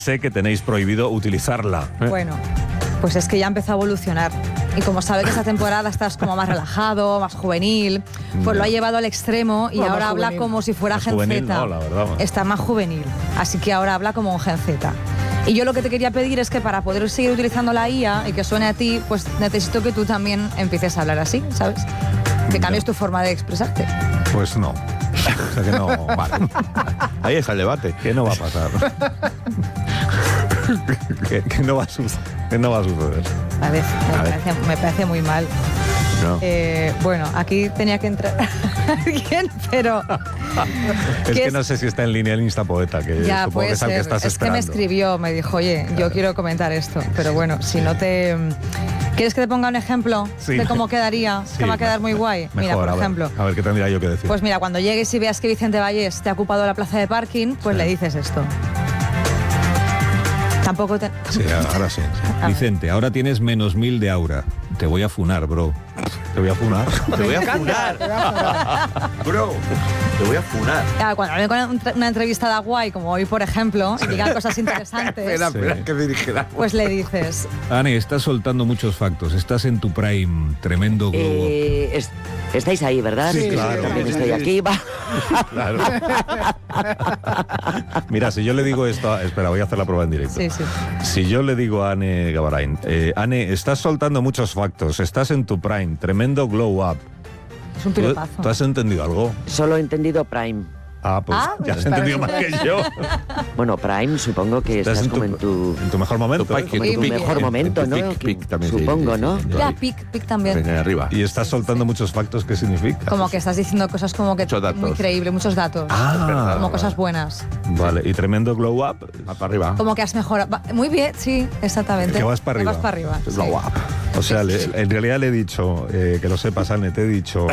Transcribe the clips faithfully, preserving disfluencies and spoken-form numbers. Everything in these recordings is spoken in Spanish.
sé que tenéis prohibido utilizarla. ¿eh? Bueno, pues es que ya empezó a evolucionar. Y como sabe que esta temporada estás como más relajado, más juvenil, pues lo ha llevado al extremo y Bueno, ahora habla juvenil. como si fuera Más Gen juvenil, Z. no, la verdad. Está más juvenil. Así que ahora habla como un Gen Z. Y yo lo que te quería pedir es que para poder seguir utilizando la I A y que suene a ti, pues necesito que tú también empieces a hablar así, ¿sabes? Que cambies tu forma de expresarte. Pues no. O sea que no, vale. Ahí está el debate. Que no va a pasar. que, que no va a suceder. Que no va a suceder. Vale, me, A ver. parece, me parece muy mal. No. Eh, bueno, aquí tenía que entrar alguien, pero... Es que es- no sé si está en línea el Instapoeta, que Ya, supongo puede que es al ser. que estás es que me esperando. escribió, me dijo, oye, yo quiero comentar esto. Pero bueno, si no te... ¿Quieres que te ponga un ejemplo Sí. de cómo quedaría? Sí, que va a quedar me- muy guay. Mejor, Mira, por a ver, ejemplo... A ver, ¿qué tendría yo que decir? Pues mira, cuando llegues y veas que Vicente Vallés te ha ocupado la plaza de parking, pues le dices esto. Tampoco te... Sí, ahora sí. A ver. Vicente, ahora tienes menos mil de aura. Te voy a funar, bro. Te voy a funar. Te voy a funar. Bro, te voy a funar. Claro, cuando venga con una- una entrevistada guay, como hoy, por ejemplo, y diga cosas interesantes, Espera, espera, que dirigirá. pues le dices... Ane, estás soltando muchos factos. Estás en tu prime. Tremendo globo. Eh, es- estáis ahí, ¿verdad? Sí, claro. También Sí, estoy sí. aquí. Va. Claro. Mira, si yo le digo esto... Espera, voy a hacer la prueba en directo. Sí, sí. Si yo le digo a Ane Gabarain, eh, Ane, estás soltando muchos factos, estás en tu prime, tremendo glow up. Es un ¿Tú, piropazo. tú has entendido algo? Solo he entendido Prime. Ah, pues Ah, ya has pues entendido más parece- que yo. Bueno, Prime supongo que estás, en como en tu, en tu mejor momento. Tu ¿eh? pique, como en Sí, tu muy mejor bien. momento, En tu ¿no? pic, Que- pic también, sí, supongo, sí, ¿no? sí. Ya, pic, pic también. Venga, arriba. Y estás soltando muchos factos, ¿qué significa? Como que estás diciendo cosas como que Muchos datos. muy creíble, muchos datos. Ah, como cosas buenas. Vale, y tremendo glow up. Va para arriba. Como que has mejorado. Va- Muy bien, sí, exactamente. Que vas para arriba. Que vas para arriba. sí. Glow up. O sea, le- en realidad le he dicho, eh, que lo sepas, Ane, te he dicho,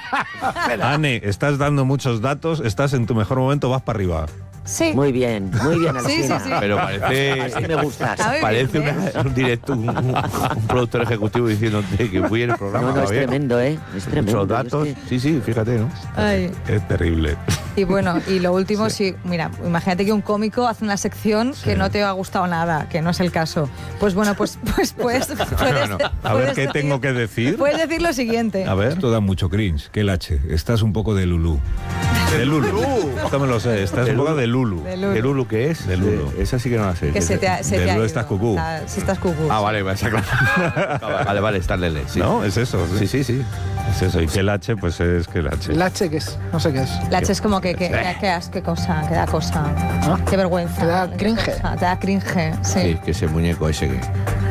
Ane, estás dando muchos datos, estás en tu mejor momento, vas para arriba. Sí. Muy bien, muy bien, Sí, sí, Alsina. sí. Pero parece... Así me gustas. A ver, Parece bien, una- un directo, un, un- un productor ejecutivo diciéndote que fui en el programa. No, no, va es bien. tremendo, ¿eh? Es tremendo. Muchos Yo datos. es que- Sí, sí, fíjate, ¿no? Ay. Es terrible. Y bueno, y lo último, sí. mira, imagínate que un cómico hace una sección que no te ha gustado nada, que no es el caso. Pues bueno, pues, pues, pues puedes, Bueno, A ver, puedes ¿qué decir- tengo que decir? Puedes decir lo siguiente. A ver. Esto da mucho cringe. Qué lache. Estás un poco de Lulú. De Lulu. Esto me lo sé, estás De un poco Lulu. de Lulu. De Lulu. ¿De Lulu qué es? De Lulu. De- esa sí que no la sé. Que se te ha, se de te ha Lulu ido. estás cucú. Está- Si estás cucú. Ah, vale, esa claro. Vale, vale, está Lele. Sí. ¿No? Es eso. Sí, sí, sí. Es eso. Y que el H, pues es que el H. ¿El H qué es? No sé qué es. La H es como que, que, que, que as- qué cosa, que da cosa. ¿Ah? Qué vergüenza. Te da qué cringe. cosa, Te da cringe, sí. Sí, que ese muñeco ese que,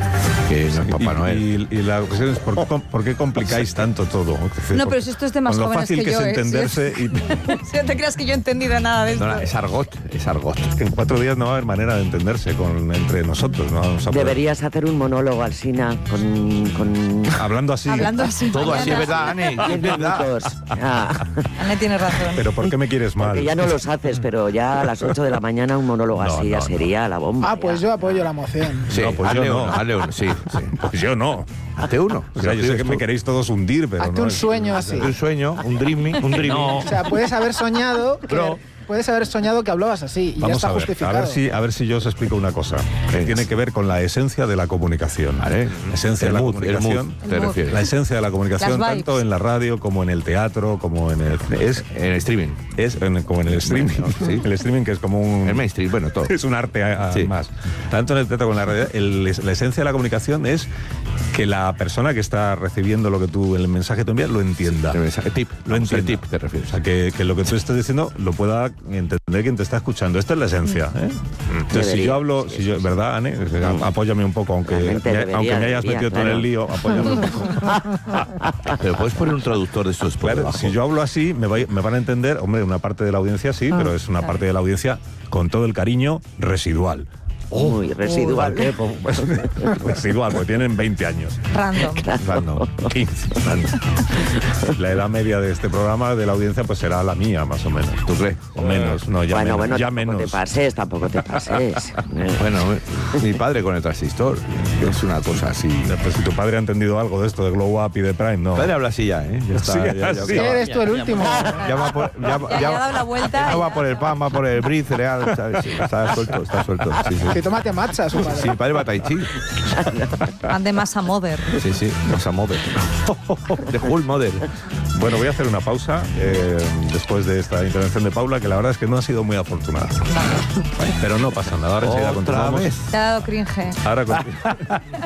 que no es Papá y, Noel. y- y la cuestión es, ¿por, qué- por qué complicáis tanto todo? Es decir, No, por- pero si esto es de más con lo jóvenes fácil que que, yo, es ¿eh? entenderse y Si no te creas que yo he entendido nada de esto. No, no, es argot, es argot. que en cuatro días no va a haber manera de entenderse con, entre nosotros. No vamos a poder- Deberías hacer un monólogo, Alsina, con, con Hablando así. Hablando así. Todo así es verdad, Ane. diez Es verdad. minutos. Ah, Ana tiene razón. Pero ¿por qué me quieres mal? porque ya no los haces, pero ya a las ocho de la mañana un monólogo No, así no, ya no. sería la bomba. Ah, pues ya. yo apoyo la moción. Sí, No, pues yo hazle no. uno, hazle uno, sí, sí. Pues yo no. Hazte uno. O sea, yo sé que me queréis todos hundir, pero Hazte no un es- sueño así. Un sueño, un dreaming, un dreaming. No. O sea, puedes haber soñado que, Bro. puedes haber soñado que hablabas así y ya Vamos está a ver, justificado. a ver si a ver si yo os explico una cosa que Sí. tiene que ver con la esencia de la comunicación. Vale. La esencia El de la mood, el comunicación. mood, El te mood. refieres. La esencia de la comunicación, Las tanto vibes. en la radio como en el teatro, como en el es En el streaming. es en- como en el streaming, Sí. el streaming que es como un El mainstream, bueno, todo. es un arte a- a- Sí. más. Tanto en el teatro como en la radio, el- la esencia de la comunicación es que la persona que está recibiendo lo que tú el mensaje que tú envías lo entienda. El mensaje tip. Lo Vamos, el entienda. tip te refieres. O sea, que, que lo que tú estás diciendo lo pueda entender quien te está escuchando. Esta es la esencia. ¿eh? Entonces, si Debería, yo hablo, sí, si yo, sí, ¿verdad, Ane? Apóyame un poco, aunque, La gente me- debería, aunque me hayas debería, metido tú en claro. el lío, apóyame un poco. Pero puedes poner un traductor de estos por Claro, debajo. si yo hablo así, me, va- me van a entender, hombre, una parte de la audiencia sí, pero es una parte de la audiencia con todo el cariño residual. Muy residual. ¿Por qué? Pues, residual, porque tienen veinte años. Random. Random, quince. Random. La edad media de este programa, de la audiencia, pues será la mía, más o menos. ¿Tú crees? O menos, no, ya bueno, menos. bueno, ya tampoco menos. te pases, tampoco te pases. Eh, Bueno, mi padre con el transistor, que es una cosa así. Pues si tu padre ha entendido algo de esto de Glow Up y de Prime, no. Mi padre habla así ya, ¿eh? Ya está, Sí, ya, ya, así. ya va. Eres tú el último. Ya va por, ya, Ya le ha dado la vuelta No y va ya. por el pan, va por el brie, cereal. ¿sabes? Sí, está suelto, está suelto. Sí, sí. Que tomate matcha, su padre. Sí, mi padre va a Tai Chi. Van de masa mother. Sí, sí, Masa Mother. De Hulk Mother. Bueno, voy a hacer una pausa eh, después de esta intervención de Paula, que la verdad es que no ha sido muy afortunada. Pero no pasa nada, ahora enseguida Otra continuamos. vez. Te ha dado cringe. Ahora continuamos.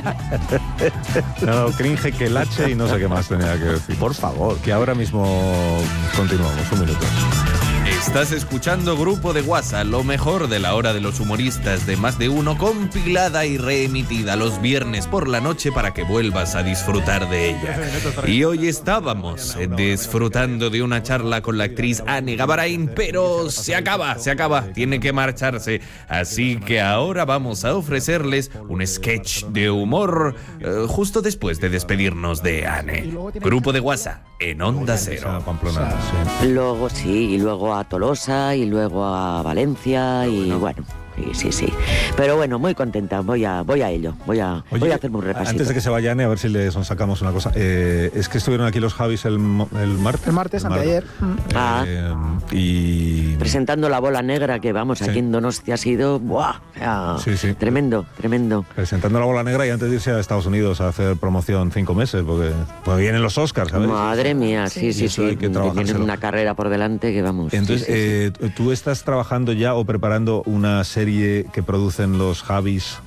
Me ha dado cringe, que lache y no sé qué más tenía que decir. Por favor. Que ahora mismo continuamos, un minuto. Estás escuchando Grupo de WhatsApp, lo mejor de la hora de los humoristas de Más de Uno, compilada y reemitida los viernes por la noche para que vuelvas a disfrutar de ella. Y hoy estábamos eh, disfrutando de una charla con la actriz Anne Gabarain, pero se acaba, se acaba, tiene que marcharse. Así que ahora vamos a ofrecerles un sketch de humor eh, justo después de despedirnos de Anne. Grupo de WhatsApp en Onda Cero. Pamplona, sí. Luego sí, y luego a Tolosa, y luego a Valencia, y bueno, sí, sí, sí. Pero bueno, muy contenta, voy a, voy a ello, voy a, Oye, voy a hacerme un repasito. antes de que se vayan, a ver si les sacamos una cosa. Eh, es que estuvieron aquí los Javis el, mo- el martes. El martes, El anteayer. Ah. Eh, y... Presentando la bola negra, que vamos, Sí. aquí en Donostia ha sido, ¡buah! O sea, Sí, sí. tremendo, tremendo. Presentando la bola negra y antes de irse a Estados Unidos a hacer promoción cinco meses, porque pues vienen los Oscars, ¿sabes? Madre mía, sí, Y sí, eso sí. hay que Que trabajárselo. tienen una carrera por delante que vamos. Entonces, sí, sí, sí. eh, ¿tú estás trabajando ya o preparando una serie que producen los Javis?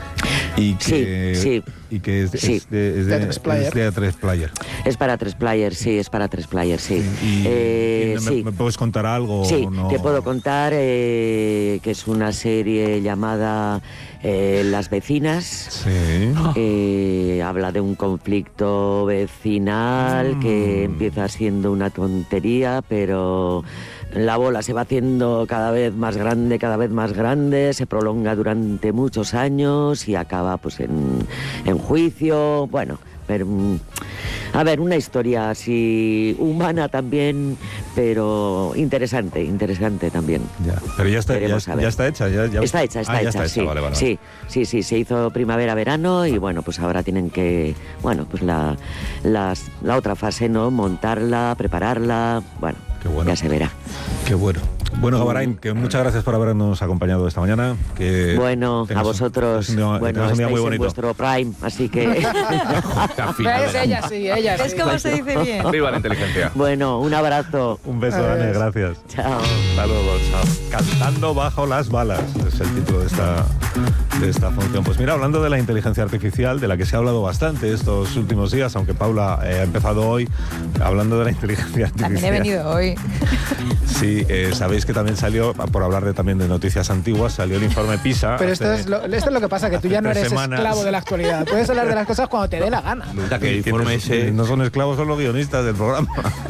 Y que, Sí, sí. Y que es, Sí. es de, es de, De A tres Player. es de A tres Player. Es para tres players, sí, es para tres players, sí. Y, Eh, y me, sí. ¿me puedes contar algo? Sí, o no? te puedo contar eh, que es una serie llamada eh, Las Vecinas. Sí. Eh, habla de un conflicto vecinal Mm. que empieza siendo una tontería, pero la bola se va haciendo cada vez más grande, cada vez más grande, se prolonga durante muchos años y acaba pues en, en juicio. Bueno, pero, mm, a ver, una historia así humana también, pero interesante, interesante también. Ya. Pero ya está, ya, Veremos a ver. ya está hecha. Ya, ya- Está hecha, está Ah, ya hecha, sí. Vale, vale, sí, sí, sí, se hizo primavera-verano y bueno, pues ahora tienen que, bueno, pues la, las- la otra fase, ¿no? Montarla, prepararla, bueno, Qué bueno. ya se verá. Qué bueno. Bueno, Gabarain, que muchas gracias por habernos acompañado esta mañana. Que Bueno, tengas a un- vosotros, tengas un día- bueno, tengas un día estáis muy en bonito. vuestro prime, así que, ¿Ves? Ella sí, ella sí. ¿Ves cómo se dice bien? Viva la inteligencia. bueno, un abrazo. Un beso, Adiós. Anne, gracias. Chao. Hasta luego, chao. Cantando bajo las balas es el título de esta, de esta función. Pues mira, hablando de la inteligencia artificial, de la que se ha hablado bastante estos últimos días, aunque Paula eh, ha empezado hoy hablando de la inteligencia artificial. También he venido hoy. Sí, eh, sabéis que también salió, por hablar de, también de noticias antiguas, salió el informe PISA. Pero esto hace- es, lo, esto es lo que pasa, que tú hace ya no tres eres semanas. esclavo de la actualidad. Puedes hablar de las cosas cuando te dé la gana. Luta, que el que informe no, ese... no son esclavos, son los guionistas del programa.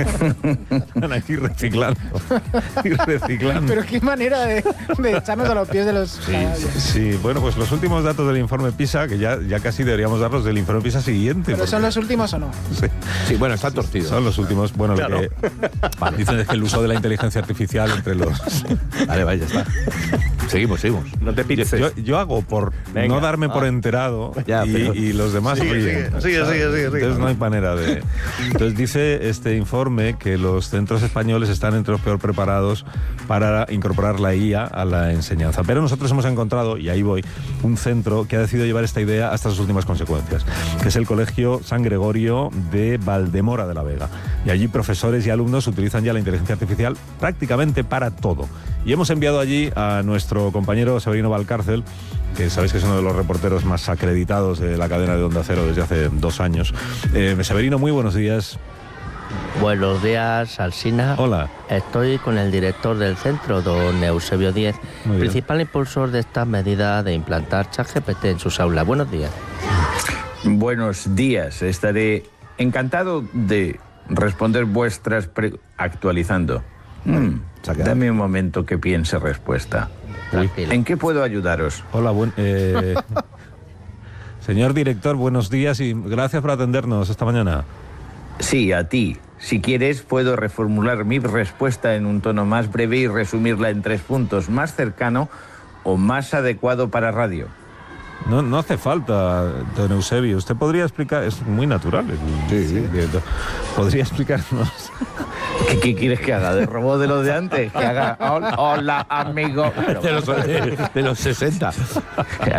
Están aquí reciclando. Y reciclando. Pero qué manera de, de echarnos a los pies de los caballos. Sí, bueno, pues los últimos datos del informe PISA, que ya, ya casi deberíamos darlos del informe PISA siguiente. ¿Pero porque- son los últimos o no? Sí, Sí, bueno, está torcido. son los últimos. Bueno, Claro. lo que vale, dicen es que el uso de la inteligencia artificial entre los... Vale, vale, ya está. Seguimos, seguimos. No te Yo, yo- yo hago por Venga, no darme por va. enterado Ya, y, pero- y los demás Sigue, ríen, sigue, sigue, ¿sabes? sigue, sigue, sigue. Entonces no hay manera de... Entonces dice este informe que los centros españoles están entre los peor preparados para incorporar la I A a la enseñanza. Pero nosotros hemos encontrado, y ahí voy, un centro que ha decidido llevar esta idea hasta sus últimas consecuencias, que es el Colegio San Gregorio de Valdemora de la Vega. Y allí profesores y alumnos utilizan ya la inteligencia artificial prácticamente para todo. Y hemos enviado allí a nuestro compañero Severino Valcárcel, que sabéis que es uno de los reporteros más acreditados de la cadena de Onda Cero desde hace dos años. Eh, Severino, muy buenos días. Buenos días, Alsina. Hola. Estoy con el director del centro, don Eusebio Díez, Muy bien. principal impulsor de esta medida de implantar ChatGPT en sus aulas. Buenos días. Buenos días, estaré encantado de responder vuestras pre- actualizando. Mm, dame un momento que piense respuesta. Tranquilo. ¿En qué puedo ayudaros? Hola, buen, eh, señor director, buenos días y gracias por atendernos esta mañana. Sí, a ti. Si quieres, puedo reformular mi respuesta en un tono más breve y resumirla en tres puntos: más cercano o más adecuado para radio. No, no hace falta, don Eusebio. Usted podría explicar, es muy natural. El, sí, director. Podría explicarnos. ¿Qué, ¿Qué quieres que haga? ¿De robot de los de antes? Que haga hola, hola amigo. De los, de, de los sesenta.